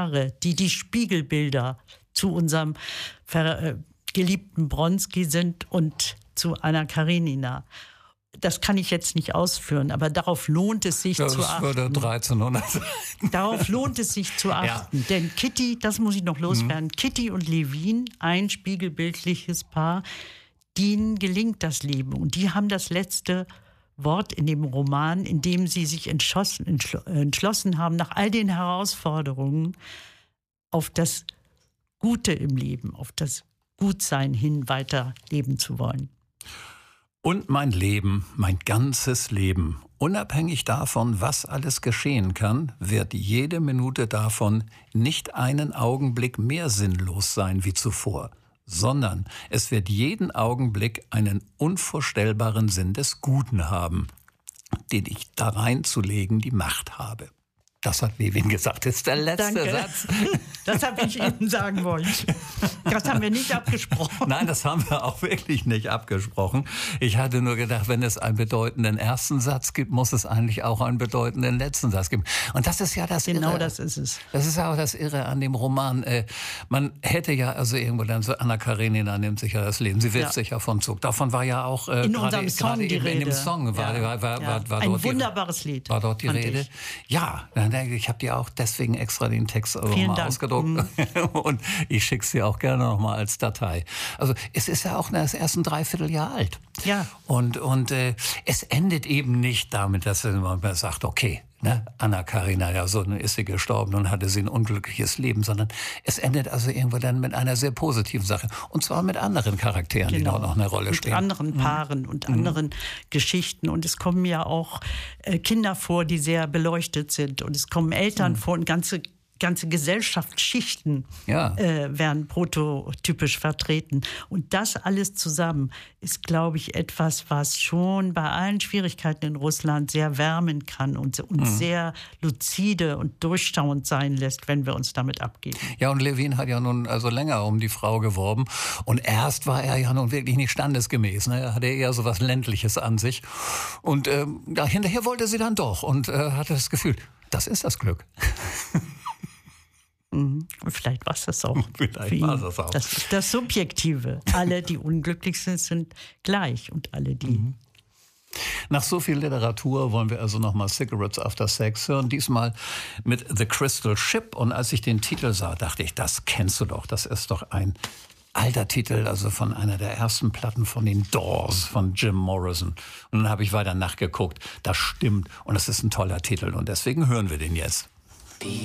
Paare, die Spiegelbilder zu unserem geliebten Bronski sind und zu Anna Karenina. Das kann ich jetzt nicht ausführen, aber darauf lohnt es sich zu achten. Das würde 1300 sein. Darauf lohnt es sich zu achten. Ja. Denn Kitty, das muss ich noch loswerden, Kitty und Levin, ein spiegelbildliches Paar, denen gelingt das Leben. Und die haben das letzte Wort in dem Roman, in dem sie sich entschlossen haben, nach all den Herausforderungen auf das Gute im Leben, auf das Gutsein hin weiterleben zu wollen. Und mein Leben, mein ganzes Leben, unabhängig davon, was alles geschehen kann, wird jede Minute davon nicht einen Augenblick mehr sinnlos sein wie zuvor, sondern es wird jeden Augenblick einen unvorstellbaren Sinn des Guten haben, den ich da reinzulegen die Macht habe. Das hat Levin gesagt. Das ist der letzte Satz. Das habe ich Ihnen sagen wollen. Das haben wir nicht abgesprochen. Nein, das haben wir auch wirklich nicht abgesprochen. Ich hatte nur gedacht, wenn es einen bedeutenden ersten Satz gibt, muss es eigentlich auch einen bedeutenden letzten Satz geben. Und das ist ja das Irre. Genau, das ist es. Das ist auch das Irre an dem Roman. Man hätte ja also irgendwo dann so, Anna Karenina nimmt sich ja das Leben. Sie wirft sich ja vom Zug. Davon war ja auch in unserem Song die Rede. In dem Song war ein wunderbares Lied. War dort die Rede? Ja, ich habe dir auch deswegen extra den Text mal ausgedruckt und ich schicke es dir auch gerne nochmal als Datei. Also es ist ja auch erst ein Dreivierteljahr alt. Ja. Und es endet eben nicht damit, dass man sagt, okay, ne, Anna Karenina, ja, so ist sie gestorben und hatte sie ein unglückliches Leben, sondern es endet also irgendwo dann mit einer sehr positiven Sache. Und zwar mit anderen Charakteren, die dort noch eine Rolle spielen. Mit anderen Paaren und anderen Geschichten. Und es kommen ja auch Kinder vor, die sehr beleuchtet sind. Und es kommen Eltern vor und ganze Gesellschaftsschichten werden prototypisch vertreten. Und das alles zusammen ist, glaube ich, etwas, was schon bei allen Schwierigkeiten in Russland sehr wärmen kann und uns sehr luzide und durchschauend sein lässt, wenn wir uns damit abgeben. Ja, und Levin hat ja nun also länger um die Frau geworben. Und erst war er ja nun wirklich nicht standesgemäß. Ne? Er hatte eher so was Ländliches an sich. Und hinterher wollte sie dann doch und hatte das Gefühl, das ist das Glück. Vielleicht war es das auch. Vielleicht war es das auch. Das ist das Subjektive. Alle, die unglücklich sind gleich und alle, die... Nach so viel Literatur wollen wir also nochmal Cigarettes After Sex hören. Diesmal mit The Crystal Ship. Und als ich den Titel sah, dachte ich, das kennst du doch. Das ist doch ein alter Titel, also von einer der ersten Platten von den Doors, von Jim Morrison. Und dann habe ich weiter nachgeguckt. Das stimmt und das ist ein toller Titel. Und deswegen hören wir den jetzt.